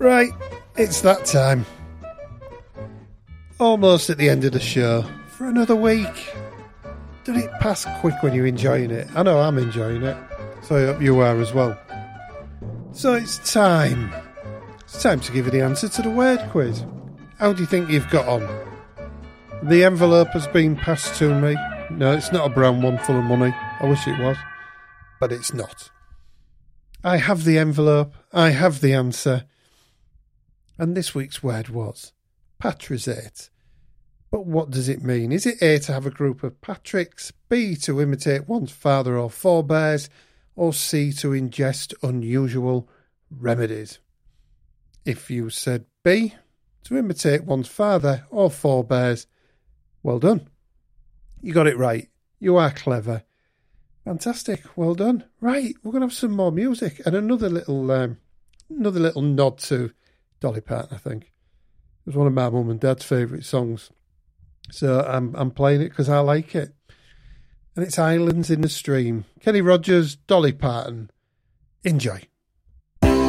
Right, it's that time. Almost at the end of the show for another week. Did it pass quick when you're enjoying it? I know I'm enjoying it, so I hope you are as well. So it's time. It's time to give you the answer to the word quiz. How do you think you've got on? The envelope has been passed to me. No, it's not a brown one full of money. I wish it was, but it's not. I have the envelope. I have the answer. And this week's word was patrizate. But what does it mean? Is it A, to have a group of Patricks, B, to imitate one's father or forebears, or C, to ingest unusual remedies? If you said B, to imitate one's father or forebears, well done. You got it right. You are clever. Fantastic. Well done. Right, we're going to have some more music and another little nod to Dolly Parton, I think. It was one of my mum and dad's favourite songs. So I'm playing it because I like it. And it's Islands in the Stream. Kenny Rogers, Dolly Parton. Enjoy.